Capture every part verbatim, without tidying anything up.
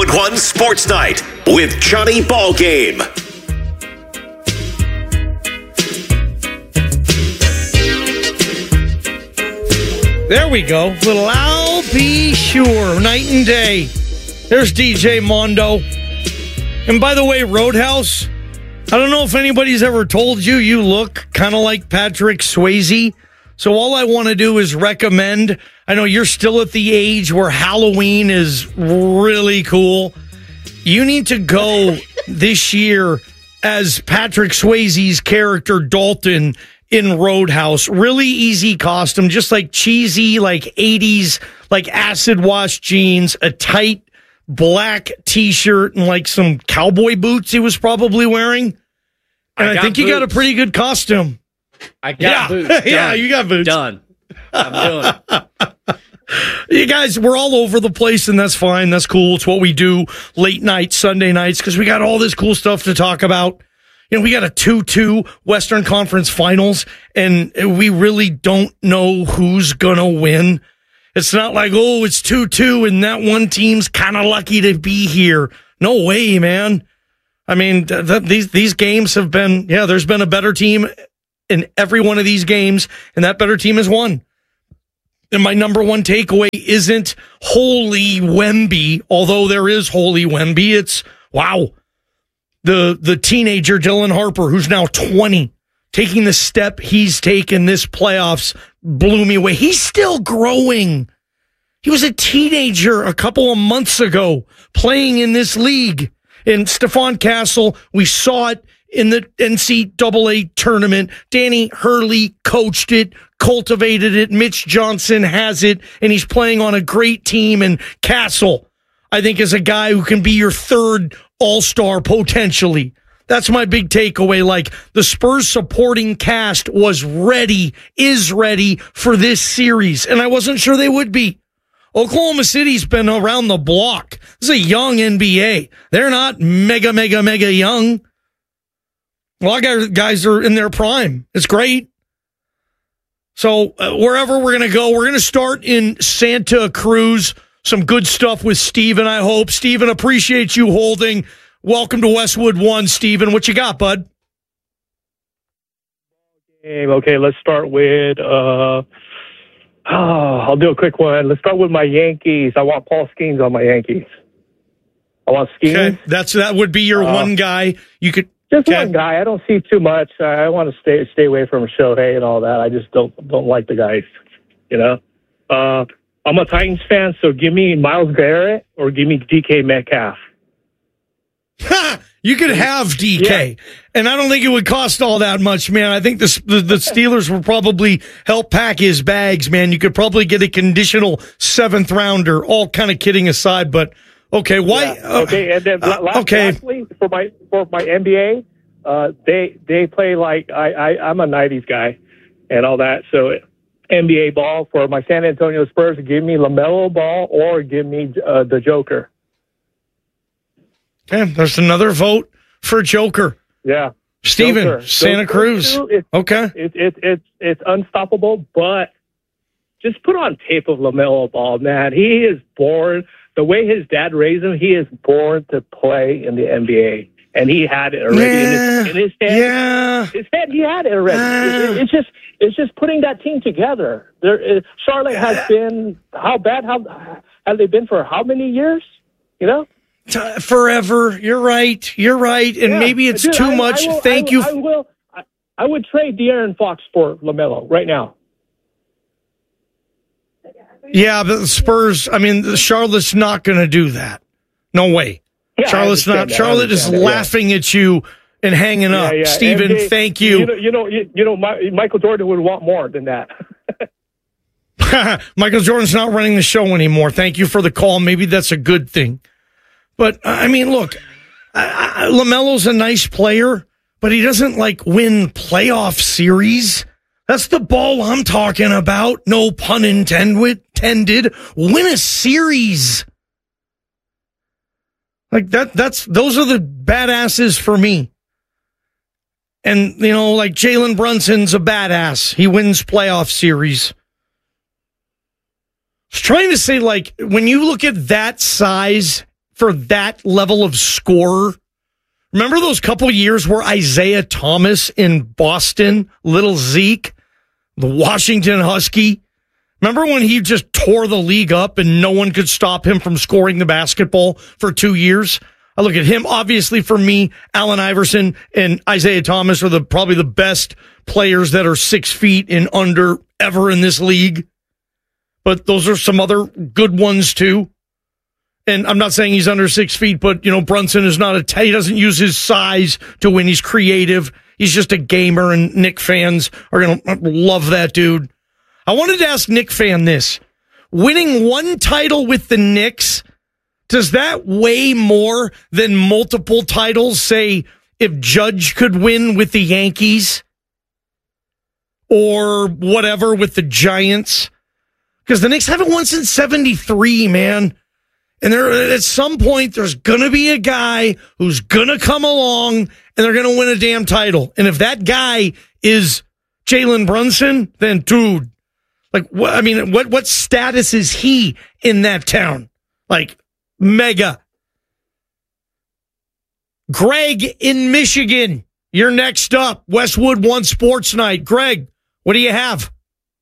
Week One Sports Night with Johnny Ballgame. There we go. Little I'll be sure. Night and day. There's D J Mondo. And by the way, Roadhouse, I don't know if anybody's ever told you you look kind of like Patrick Swayze. So all I want to do is recommend, I know you're still at the age where Halloween is really cool. You need to go this year as Patrick Swayze's character Dalton in Roadhouse. Really easy costume, just like cheesy, like eighties, like acid wash jeans, a tight black t-shirt, and like some cowboy boots he was probably wearing. And I, I think boots. You got a pretty good costume. I got yeah. boots. Done. Yeah, you got boots. Done. I'm doing it. You guys, we're all over the place, and that's fine. That's cool. It's what we do late night, Sunday nights, because we got all this cool stuff to talk about. You know, we got a two two Western Conference Finals, and we really don't know who's going to win. It's not like, oh, it's two two, and that one team's kind of lucky to be here. No way, man. I mean, th- th- these these games have been, yeah, there's been a better team in every one of these games, and that better team has won. And my number one takeaway isn't Holy Wemby, although there is Holy Wemby. It's, wow, the the teenager Dylan Harper, who's now twenty, taking the step he's taken this playoffs, blew me away. He's still growing. He was a teenager a couple of months ago playing in this league. And Stephon Castle, we saw it in the N C double A tournament. Danny Hurley coached it, cultivated it. Mitch Johnson has it, and he's playing on a great team. And Castle, I think, is a guy who can be your third all-star potentially. That's my big takeaway. Like, the Spurs supporting cast was ready, is ready for this series, and I wasn't sure they would be. Oklahoma City's been around the block. This is a young N B A. They're not mega, mega, mega young. A lot of guys are in their prime. It's great. So uh, wherever we're going to go, we're going to start in Santa Cruz. Some good stuff with Steven, I hope. Steven, appreciate you holding. Welcome to Westwood One, Steven. What you got, bud? Okay, let's start with, uh, oh, I'll do a quick one. Let's start with my Yankees. I want Paul Skeens on my Yankees. I want Skeens. Okay, that's, that would be your uh, one guy. You could Just okay. one guy. I don't see too much. I want to stay stay away from Shohei and all that. I just don't don't like the guys, you know. Uh, I'm a Titans fan, so give me Myles Garrett or give me D K Metcalf. You could have D K, yeah. And I don't think it would cost all that much, man. I think the, the the Steelers would probably help pack his bags, man. You could probably get a conditional seventh rounder. All kind of kidding aside, but okay, why? Yeah. Okay, and then uh, last, okay. lastly, for my for my N B A, uh, they they play like I, I I'm a nineties guy and all that. So N B A ball for my San Antonio Spurs, give me LaMelo Ball or give me uh, the Joker. Okay, there's another vote for Joker. Yeah, Steven, Joker. Santa Joker Cruz. too, it's, okay, it, it, it's it's unstoppable. But just put on tape of LaMelo Ball, man. He is born. The way his dad raised him, he is born to play in the N B A, and he had it already yeah, in, his, in his head. Yeah, his head, he had it already. Uh, it, it's just, it's just putting that team together. There, uh, Charlotte has been how bad? How have they been for how many years? You know, T- forever. You're right. You're right, and yeah. maybe it's Dude, too I, much. I will, Thank I, you. I will. I, I would trade De'Aaron Fox for LaMelo right now. Yeah, but the Spurs, I mean, the Charlotte's not going to do that. No way. Yeah, Charlotte's not. That. Charlotte is that, laughing yeah. at you and hanging yeah, up. yeah. Steven, they, thank you. You know, you know, you, you know my, Michael Jordan would want more than that. Michael Jordan's not running the show anymore. Thank you for the call. Maybe that's a good thing. But, I mean, look, I, I, LaMelo's a nice player, but he doesn't, like, win playoff series. That's the ball I'm talking about. No pun intended. Intended. Win a series. Like that. That's those are the badasses for me. And you know, like Jalen Brunson's a badass. He wins playoff series. I was trying to say, like, when you look at that size for that level of scorer. Remember those couple years where Isaiah Thomas in Boston, little Zeke, the Washington Husky? Remember when he just tore the league up and no one could stop him from scoring the basketball for two years? I look at him, obviously for me, Allen Iverson and Isaiah Thomas are the probably the best players that are six feet and under ever in this league. But those are some other good ones too. And I'm not saying he's under six feet, but, you know, Brunson is not a, t- he doesn't use his size to win. He's creative. He's just a gamer, and Knick fans are going to love that dude. I wanted to ask Knick fan this. Winning one title with the Knicks, does that weigh more than multiple titles? Say, if Judge could win with the Yankees or whatever with the Giants? Because the Knicks haven't won since seventy-three, man. And there, at some point, there's going to be a guy who's going to come along and they're going to win a damn title. And if that guy is Jalen Brunson, then dude, like, what, I mean, what, what status is he in that town? Like, mega. Greg in Michigan, you're next up. Westwood One Sports Night. Greg, what do you have?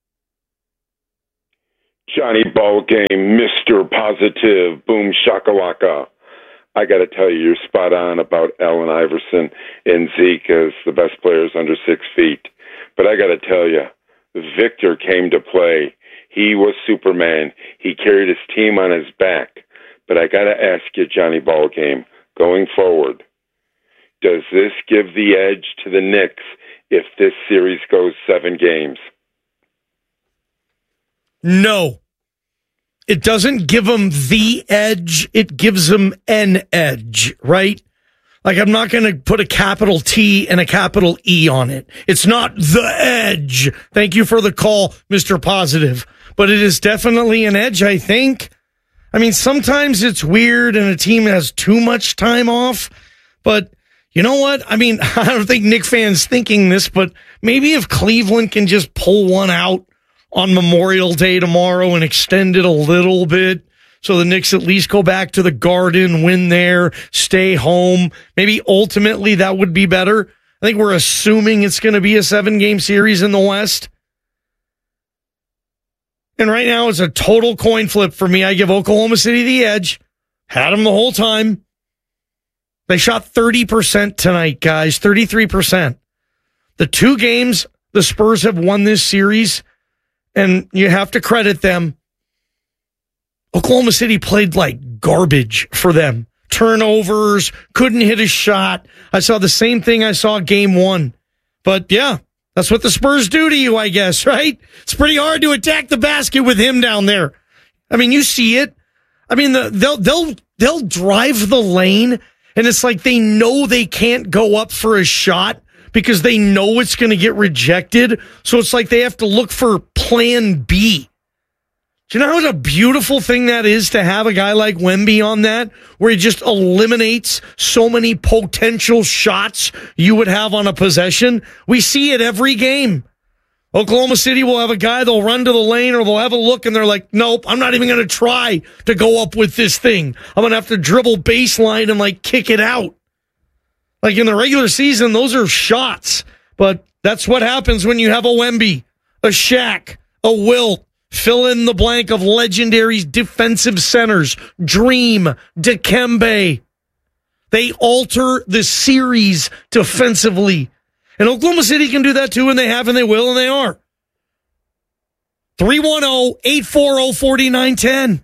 Johnny Ballgame, Mister Positive, boom shakalaka. I got to tell you, you're spot on about Allen Iverson and Zeke as the best players under six feet. But I got to tell you, Victor came to play. He was Superman. He carried his team on his back. But I got to ask you, Johnny Ballgame, going forward, does this give the edge to the Knicks if this series goes seven games? No. It doesn't give them the edge. It gives them an edge, right? Like, I'm not going to put a capital T and a capital E on it. It's not the edge. Thank you for the call, Mister Positive. But it is definitely an edge, I think. I mean, sometimes it's weird and a team has too much time off. But you know what? I mean, I don't think Knick fans thinking this, but maybe if Cleveland can just pull one out on Memorial Day tomorrow and extend it a little bit so the Knicks at least go back to the Garden, win there, stay home. Maybe ultimately that would be better. I think we're assuming it's going to be a seven-game series in the West. And right now it's a total coin flip for me. I give Oklahoma City the edge. Had them the whole time. They shot thirty percent tonight, guys, thirty-three percent. The two games the Spurs have won this series, and you have to credit them, Oklahoma City played like garbage for them. Turnovers, couldn't hit a shot. I saw the same thing I saw game one. But yeah, that's what the Spurs do to you, I guess, right? It's pretty hard to attack the basket with him down there. I mean, you see it. I mean, the, they'll they'll they'll drive the lane, and it's like they know they can't go up for a shot because they know it's going to get rejected. So it's like they have to look for plan B. Do you know what a beautiful thing that is to have a guy like Wemby on that, where he just eliminates so many potential shots you would have on a possession? We see it every game. Oklahoma City will have a guy, they'll run to the lane or they'll have a look and they're like, nope, I'm not even going to try to go up with this thing. I'm going to have to dribble baseline and like kick it out. Like in the regular season, those are shots. But that's what happens when you have a Wemby, a Shaq, a Wilt. Fill in the blank of legendary defensive centers. Dream, Dikembe. They alter the series defensively. And Oklahoma City can do that too, and they have, and they will, and they are. three one zero, eight four zero, four nine one zero.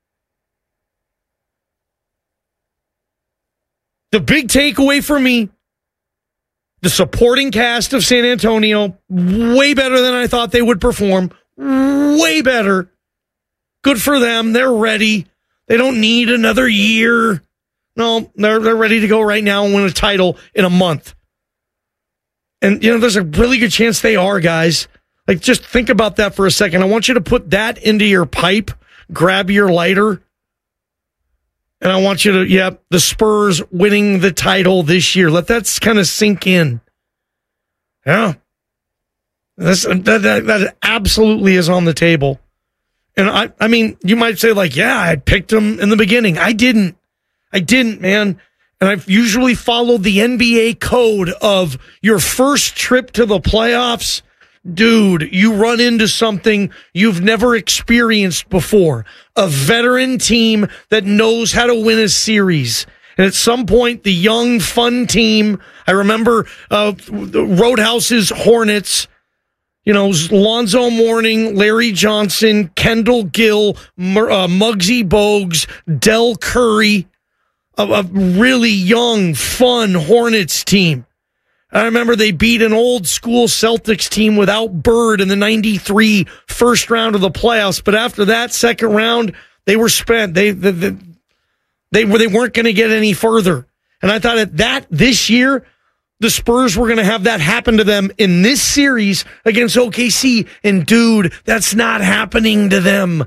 The big takeaway for me, the supporting cast of San Antonio, way better than I thought they would perform. Way better. Good for them. They're ready. They don't need another year. No, they're they're ready to go right now and win a title in a month. And, you know, there's a really good chance they are, guys. Like, just think about that for a second. I want you to put that into your pipe, grab your lighter, and I want you to, yeah, the Spurs winning the title this year. Let that kind of sink in. Yeah. That's, that, that, that absolutely is on the table. And I, I mean, you might say like, yeah, I picked them in the beginning. I didn't. I didn't, man. And I've usually followed the N B A code of your first trip to the playoffs. Dude, you run into something you've never experienced before. A veteran team that knows how to win a series. And at some point, the young, fun team, I remember uh, Roadhouse's Hornets, you know, Lonzo Mourning, Larry Johnson, Kendall Gill, Mur- uh, Muggsy Bogues, Del Curry, a, a really young, fun Hornets team. I remember they beat an old school Celtics team without Bird in the ninety-three first round of the playoffs. But after that second round, they were spent. They they they, they, were, they weren't going to get any further. And I thought at that this year, the Spurs were going to have that happen to them in this series against O K C. And dude, that's not happening to them.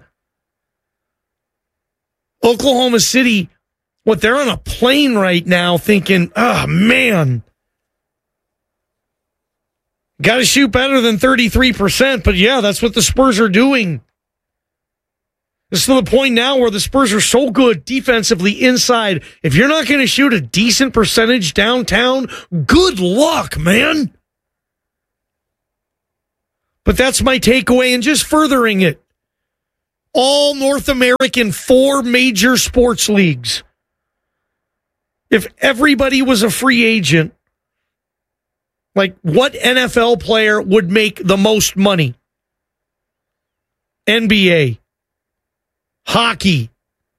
Oklahoma City, what they're on a plane right now thinking, oh man, got to shoot better than thirty-three percent, but yeah, that's what the Spurs are doing. It's to the point now where the Spurs are so good defensively inside. If you're not going to shoot a decent percentage downtown, good luck, man. But that's my takeaway and just furthering it. All North American, four major sports leagues. If everybody was a free agent, like, what N F L player would make the most money? N B A. Hockey.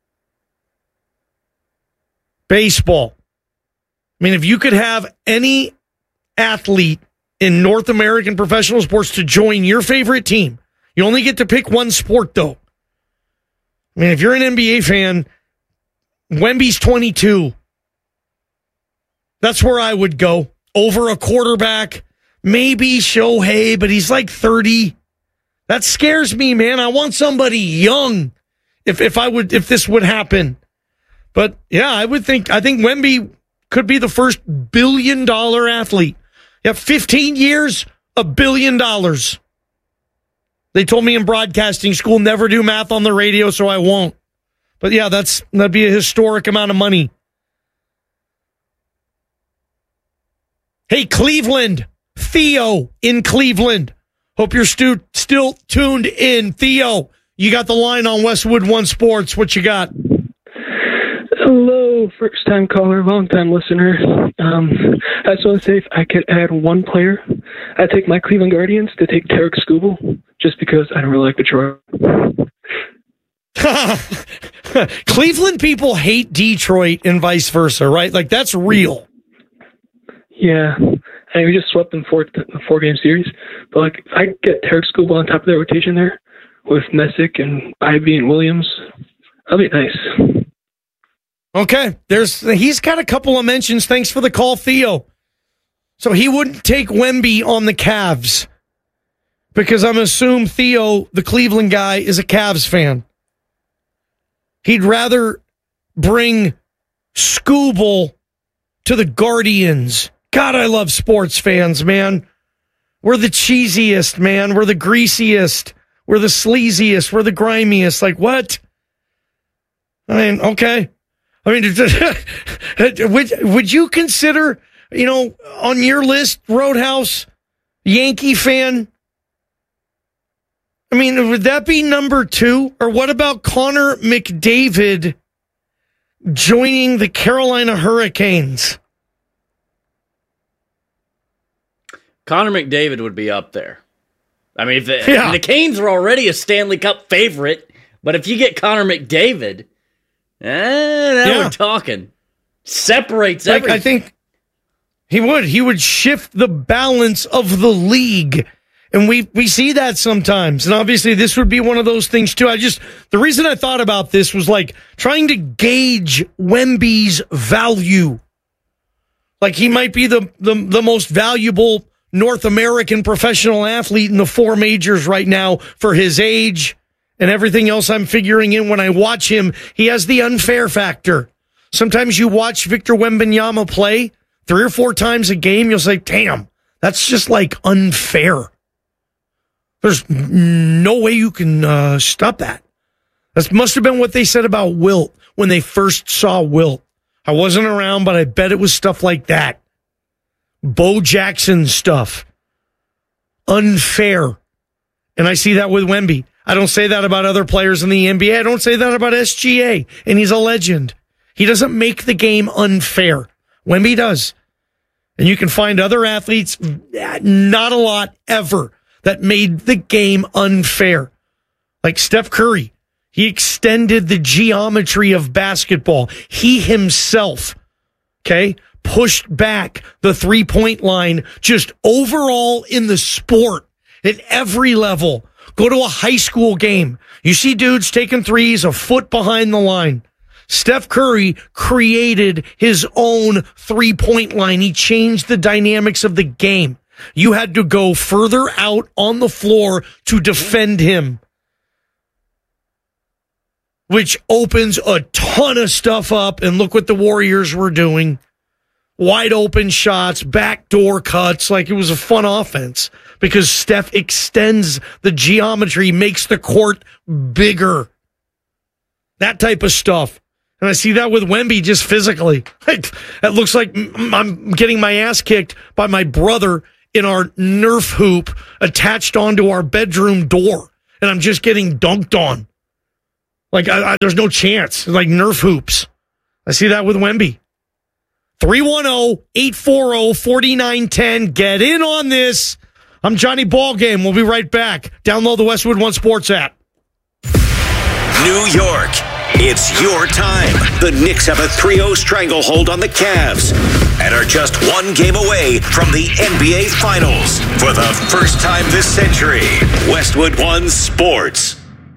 Baseball. I mean, if you could have any athlete in North American professional sports to join your favorite team, you only get to pick one sport, though. I mean, if you're an N B A fan, Wemby's twenty-two. That's where I would go. Over a quarterback, maybe Shohei, but he's like thirty. That scares me, man. I want somebody young. If if I would, if this would happen, but yeah, I would think. I think Wemby could be the first billion dollar athlete. Yeah, fifteen years, a billion dollars. They told me in broadcasting school never do math on the radio, so I won't. But yeah, that's that'd be a historic amount of money. Hey, Cleveland, Theo in Cleveland. Hope you're stu- still tuned in. Theo, you got the line on Westwood One Sports. What you got? Hello, first-time caller, long-time listener. Um, I just want to say if I could add one player, I'd take my Cleveland Guardians to take Tarek Skubal, just because I don't really like Detroit. Cleveland people hate Detroit and vice versa, right? Like, that's real. Yeah, and we just swept them four a four-game series. But like, if I get Tarek Skubal on top of their rotation there with Messick and Ivy and Williams, that'll be nice. Okay, there's he's got a couple of mentions. Thanks for the call, Theo. So he wouldn't take Wemby on the Cavs because I'm assuming Theo, the Cleveland guy, is a Cavs fan. He'd rather bring Skubal to the Guardians. God, I love sports fans, man. We're the cheesiest, man. We're the greasiest. We're the sleaziest. We're the grimiest. Like, what? I mean, okay. I mean, would, would you consider, you know, on your list, Roadhouse, Yankee fan? I mean, would that be number two? Or what about Connor McDavid joining the Carolina Hurricanes? Connor McDavid would be up there. I mean, if the, yeah. the Canes are already a Stanley Cup favorite, but if you get Connor McDavid, eh, now yeah. we're talking. Separates like, everything. I think he would. He would shift the balance of the league. And we, we see that sometimes. And obviously this would be one of those things too. I just, the reason I thought about this was like trying to gauge Wemby's value. Like he might be the, the, the most valuable North American professional athlete in the four majors right now for his age and everything else I'm figuring in when I watch him. He has the unfair factor. Sometimes you watch Victor Wembanyama play three or four times a game, you'll say, damn, that's just like unfair. There's no way you can uh, stop that. That must have been what they said about Wilt when they first saw Wilt. I wasn't around, but I bet it was stuff like that. Bo Jackson stuff. Unfair. And I see that with Wemby. I don't say that about other players in the N B A. I don't say that about S G A. And he's a legend. He doesn't make the game unfair. Wemby does. And you can find other athletes, not a lot ever, that made the game unfair. Like Steph Curry. He extended the geometry of basketball. He himself, okay, pushed back the three-point line just overall in the sport at every level. Go to a high school game. You see dudes taking threes a foot behind the line. Steph Curry created his own three-point line. He changed the dynamics of the game. You had to go further out on the floor to defend him, which opens a ton of stuff up. And look what the Warriors were doing. Wide open shots, backdoor cuts, like it was a fun offense because Steph extends the geometry, makes the court bigger. That type of stuff. And I see that with Wemby just physically. It looks like I'm getting my ass kicked by my brother in our Nerf hoop attached onto our bedroom door. And I'm just getting dunked on. Like, I, I, there's no chance. It's like Nerf hoops. I see that with Wemby. three one zero, eight four zero, four nine one zero. Get in on this. I'm Johnny Ballgame. We'll be right back. Download the Westwood One Sports app. New York. It's your time. The Knicks have a three oh stranglehold on the Cavs and are just one game away from the N B A Finals. For the first time this century, Westwood One Sports.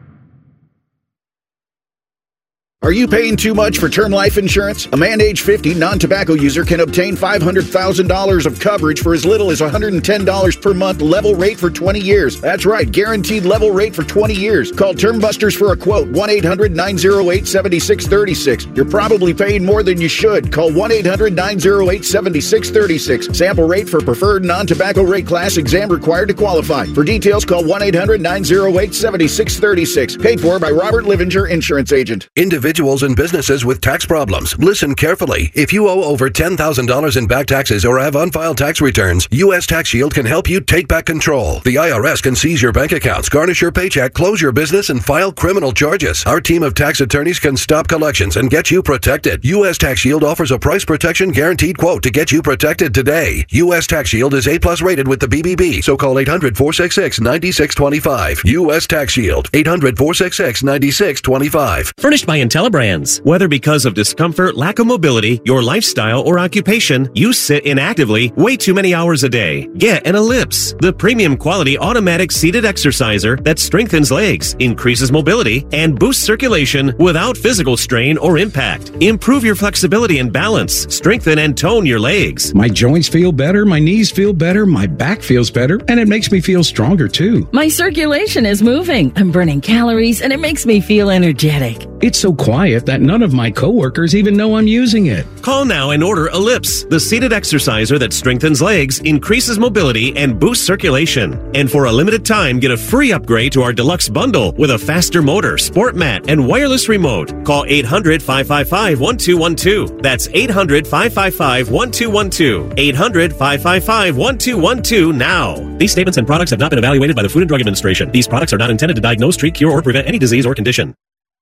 Are you paying too much for term life insurance? A man age fifty, non-tobacco user can obtain five hundred thousand dollars of coverage for as little as one hundred ten dollars per month, level rate for twenty years. That's right, guaranteed level rate for twenty years. Call Term Busters for a quote, one eight hundred, nine oh eight, seven six three six. You're probably paying more than you should. Call one eight hundred, nine oh eight, seven six three six. Sample rate for preferred non-tobacco rate class, exam required to qualify. For details, call one eight hundred, nine oh eight, seven six three six. Paid for by Robert Livinger, Insurance Agent. Individuals and businesses with tax problems. Listen carefully. If you owe over ten thousand dollars in back taxes or have unfiled tax returns, U S Tax Shield can help you take back control. The I R S can seize your bank accounts, garnish your paycheck, close your business, and file criminal charges. Our team of tax attorneys can stop collections and get you protected. U S Tax Shield offers a price protection guaranteed quote to get you protected today. U S Tax Shield is A plus rated with the B B B, so call eight hundred, four six six, nine six two five. U S Tax Shield, eight hundred, four six six, nine six two five. Furnished by IntelliBrands. Whether because of discomfort, lack of mobility, your lifestyle, or occupation, you sit inactively way too many hours a day. Get an Ellipse, the premium quality automatic seated exerciser that strengthens legs, increases mobility, and boosts circulation without physical strain or impact. Improve your flexibility and balance. Strengthen and tone your legs. My joints feel better, my knees feel better, my back feels better, and it makes me feel stronger too. My circulation is moving. I'm burning calories, and it makes me feel energetic. It's so quiet that none of my coworkers even know I'm using it. Call now and order Ellipse, the seated exerciser that strengthens legs, increases mobility, and boosts circulation. And for a limited time, get a free upgrade to our deluxe bundle with a faster motor, sport mat, and wireless remote. Call eight hundred, five five five, one two one two. That's eight hundred, five five five, one two one two. eight hundred, five five five, one two one two now. These statements and products have not been evaluated by the Food and Drug Administration. These products are not intended to diagnose, treat, cure, or prevent any disease or condition.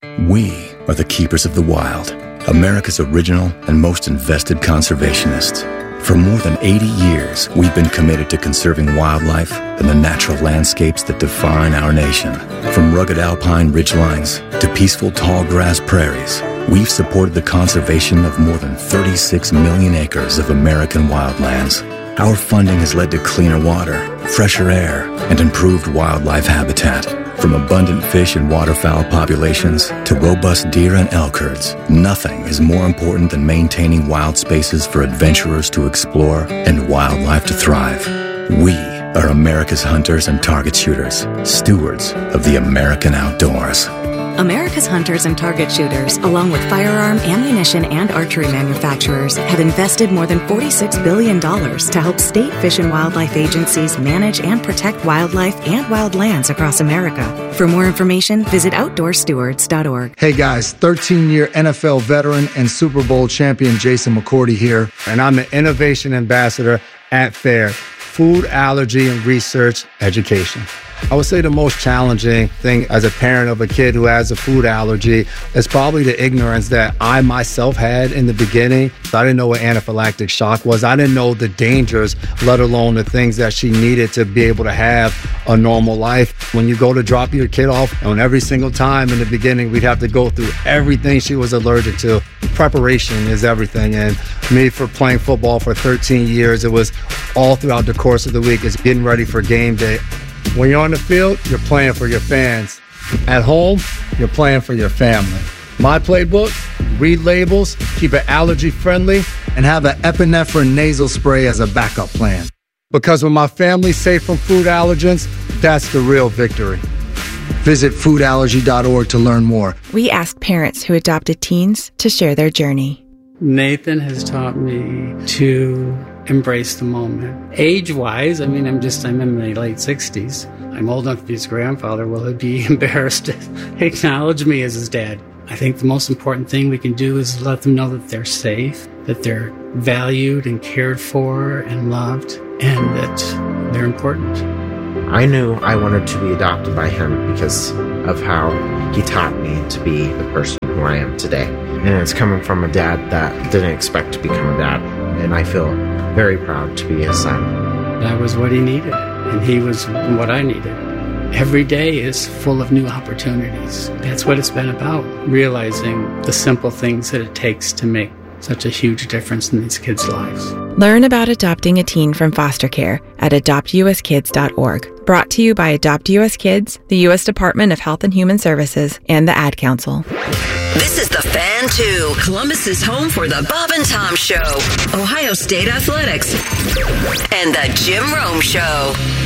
We are the keepers of the wild, America's original and most invested conservationists. For more than eighty years, we've been committed to conserving wildlife and the natural landscapes that define our nation. From rugged alpine ridgelines to peaceful tall grass prairies, we've supported the conservation of more than thirty-six million acres of American wildlands. Our funding has led to cleaner water, fresher air, and improved wildlife habitat. From abundant fish and waterfowl populations to robust deer and elk herds, nothing is more important than maintaining wild spaces for adventurers to explore and wildlife to thrive. We are America's hunters and target shooters, stewards of the American outdoors. America's hunters and target shooters, along with firearm, ammunition, and archery manufacturers, have invested more than forty-six billion dollars to help state fish and wildlife agencies manage and protect wildlife and wildlands across America. For more information, visit outdoor stewards dot org. Hey guys, thirteen-year N F L veteran and Super Bowl champion Jason McCourty here, and I'm an innovation ambassador at FAIR, Food Allergy and Research Education. I would say the most challenging thing as a parent of a kid who has a food allergy is probably the ignorance that I myself had in the beginning. I didn't know what anaphylactic shock was. I didn't know the dangers, let alone the things that she needed to be able to have a normal life. When you go to drop your kid off, and every single time in the beginning, we'd have to go through everything she was allergic to. Preparation is everything. And me, for playing football for thirteen years, it was all throughout the course of the week. It's getting ready for game day. When you're on the field, you're playing for your fans. At home, you're playing for your family. My playbook, read labels, keep it allergy friendly, and have an epinephrine nasal spray as a backup plan. Because when my family's safe from food allergens, that's the real victory. Visit food allergy dot org to learn more. We asked parents who adopted teens to share their journey. Nathan has taught me to embrace the moment. Age-wise, I mean, I'm just, I'm in my late sixties. I'm old enough to be his grandfather. Will he be embarrassed to acknowledge me as his dad? I think the most important thing we can do is let them know that they're safe, that they're valued and cared for and loved, and that they're important. I knew I wanted to be adopted by him because of how he taught me to be the person who I am today. And it's coming from a dad that didn't expect to become a dad. And I feel very proud to be his son. That was what he needed, and he was what I needed. Every day is full of new opportunities. That's what it's been about, realizing the simple things that it takes to make such a huge difference in these kids' lives. Learn about adopting a teen from foster care at adopt u s kids dot org. Brought to you by Adopt U S Kids, the U S Department of Health and Human Services, and the Ad Council. This is The Fan two, Columbus's home for the Bob and Tom Show, Ohio State Athletics, and the Jim Rome Show.